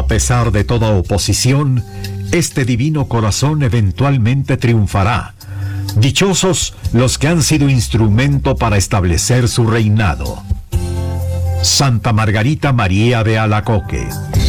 pesar de toda oposición, este divino corazón eventualmente triunfará. Dichosos los que han sido instrumento para establecer su reinado. Santa Margarita María de Alacoque.